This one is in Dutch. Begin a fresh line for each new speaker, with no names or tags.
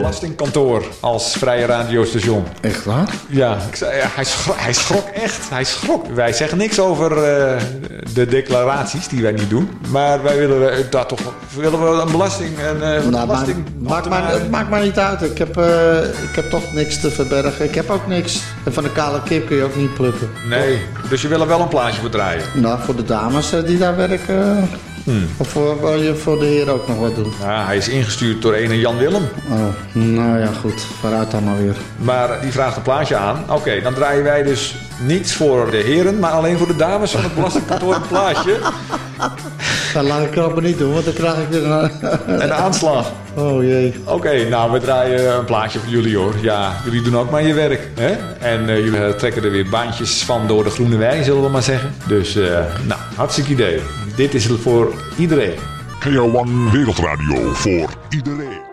belastingkantoor als vrije radiostation.
Echt waar?
Ja, ik zei, ja, hij schrok echt. Hij schrok. Wij zeggen niks over de declaraties die wij niet doen. Maar wij willen daar toch een belasting...
Het maakt maar niet uit. Ik heb toch niks te verbergen. Ik heb ook niks. En van de kale kip kun je ook niet plukken.
Nee, dus je wil er wel een plaatje voor draaien?
Nou, voor de dames die daar werken... Of wil je voor de heer ook nog wat doen?
Ja, hij is ingestuurd door ene Jan Willem.
Oh, nou ja, goed. Vooruit dan maar weer.
Maar die vraagt een plaatje aan. Oké, dan draaien wij dus niet voor de heren, maar alleen voor de dames van het belastingkantoor een plaatje.
Dat laat ik het maar niet doen, want dan krijg ik weer
een aanslag.
Oh jee.
Oké, nou, we draaien een plaatje voor jullie hoor. Ja, jullie doen ook maar je werk. Hè? En jullie trekken er weer baantjes van door de groene wei, zullen we maar zeggen. Dus, nou, hartstikke idee. Dit is voor iedereen.
KROE Wereldradio voor iedereen.